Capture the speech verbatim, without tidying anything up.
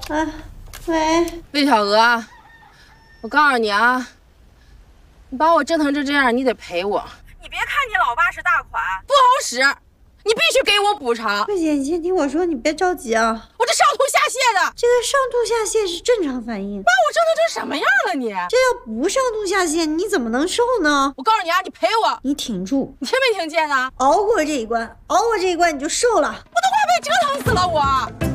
哎，喂， 魏小娥，我告诉你啊，你把我折腾成这样，你得赔我。你别看你老爸是大款，不好使，你必须给我补偿。 慧姐，你先听我说，你别着急啊。 我这上吐下泻的， 这个上吐下泻是正常反应。 把我折腾成什么样了你？ 这要不上吐下泻，你怎么能瘦呢？ 我告诉你啊，你赔我， 你挺住， 你听没听见呢？ 熬过这一关，熬过这一关你就瘦了。 我都快被折腾死了我。